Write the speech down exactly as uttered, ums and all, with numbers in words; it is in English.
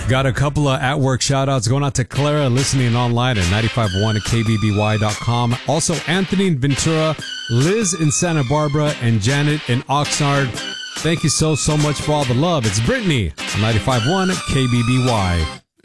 Got a couple of at-work shout-outs going out to Clara, listening online at ninety-five point one at K B B Y dot com. Also, Anthony in Ventura, Liz in Santa Barbara, and Janet in Oxnard. Thank you so, so much for all the love. It's Brittany on ninety-five point one K B B Y.